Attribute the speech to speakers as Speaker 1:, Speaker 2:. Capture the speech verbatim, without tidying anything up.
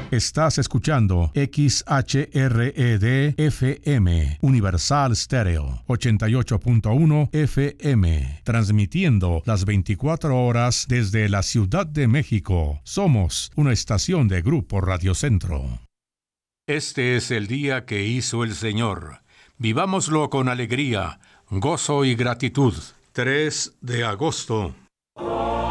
Speaker 1: Estás escuchando X H R E D F M, Universal Stereo, ochenta y ocho punto uno F M, transmitiendo las veinticuatro horas desde la Ciudad de México. Somos una estación de Grupo Radio Centro.
Speaker 2: Este es el día que hizo el Señor. Vivámoslo con alegría, gozo y gratitud. tres de agosto.